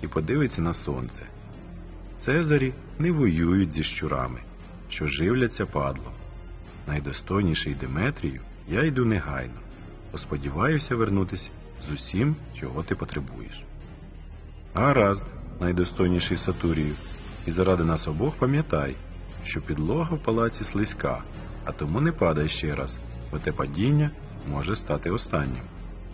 і подивиться на сонце. Цезарі не воюють зі щурами, що живляться падлом. Найдостойніший Деметрію, я йду негайно, бо сподіваюся вернутися з усім, чого ти потребуєш. Гаразд, найдостойніший Сатурію, і заради нас обох пам'ятай, що підлога в палаці слизька, а тому не падай ще раз, бо те падіння може стати останнім.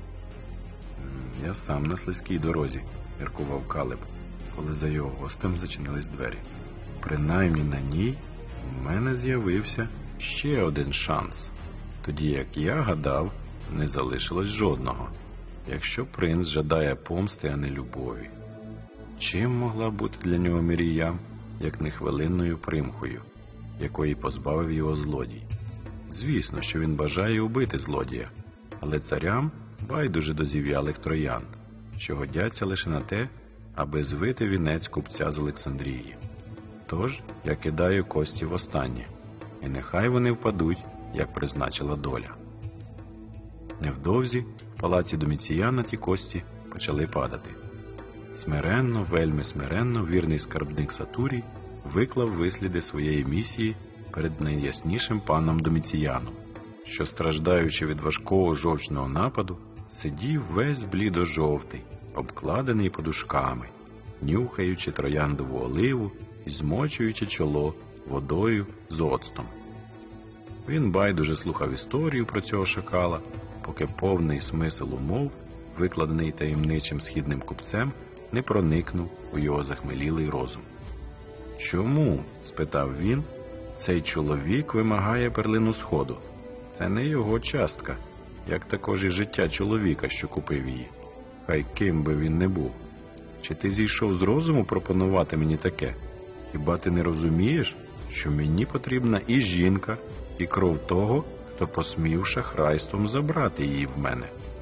Я сам на слизькій дорозі, міркував Калеб, коли за його гостем зачинились двері. Принаймні на ній у мене з'явився ще один шанс. Тоді, як я гадав, не залишилось жодного, якщо принц жадає помсти, а не любові. Чим могла бути для нього Міріям, як не хвилинною примхою, якої позбавив його злодій? Звісно, що він бажає убити злодія, але царям байдуже до зів'ялих троянд, що годяться лише на те, аби звити вінець купця з Олександрії. Тож я кидаю кості востаннє, і нехай вони впадуть, як призначила доля. Невдовзі в палаці Доміціяна ті кості почали падати. Смиренно, вельми смиренно вірний скарбник Сатурій виклав висліди своєї місії перед найяснішим паном Доміціяном, що, страждаючи від важкого жовчного нападу, сидів весь блідо-жовтий, обкладений подушками, нюхаючи трояндову оливу і змочуючи чоло водою з оцтом. Він байдуже слухав історію про цього шакала, поки повний смисл умов, викладений таємничим східним купцем, не проникнув у його захмелілий розум. «Чому?» – спитав він. «Цей чоловік вимагає перлину Сходу. Це не його частка, як також і життя чоловіка, що купив її. Хай ким би він не був. Чи ти зійшов з розуму пропонувати мені таке? Хіба ти не розумієш, що мені потрібна і жінка, і кров того, хто посмів шахрайством забрати її в мене?»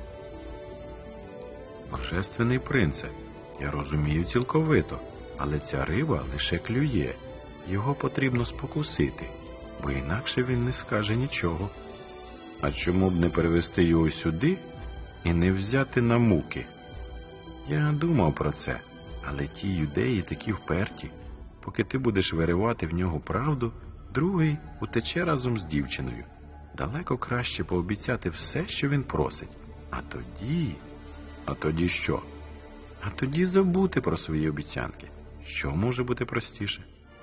«Божественний принце, я розумію цілковито, але ця риба лише клює. Його потрібно спокусити, бо інакше він не скаже нічого. А чому б не перевести його сюди і не взяти на муки? Я думав про це, але ті юдеї такі вперті. Поки ти будеш виривати в нього правду, другий утече разом з дівчиною. Далеко краще пообіцяти все, що він просить. А тоді... А тоді що? А тоді забути про свої обіцянки. Що може бути простіше?»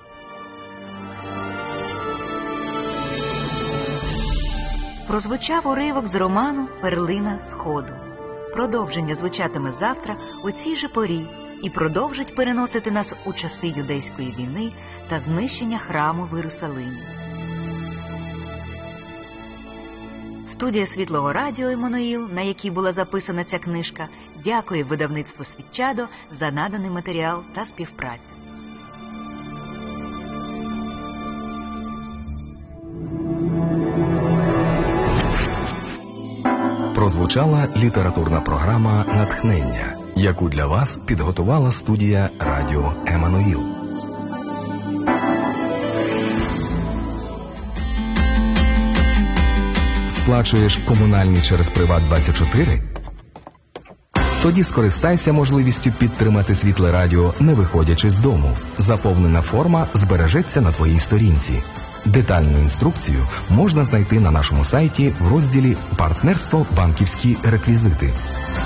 Прозвучав уривок з роману «Перлина Сходу». Продовження звучатиме завтра у цій же порі і продовжить переносити нас у часи юдейської війни та знищення храму в Єрусалимі. Студія Світлого радіо «Еммануїл», на якій була записана ця книжка, дякує видавництву «Світчадо» за наданий матеріал та співпрацю. Прозвучала літературна програма «Натхнення», яку для вас підготувала студія радіо «Еммануїл». Сплачуєш комунальні через «Приват-24»? Тоді скористайся можливістю підтримати Світле радіо, не виходячи з дому. Заповнена форма збережеться на твоїй сторінці. Детальну інструкцію можна знайти на нашому сайті в розділі «Партнерство. Банківські реквізити».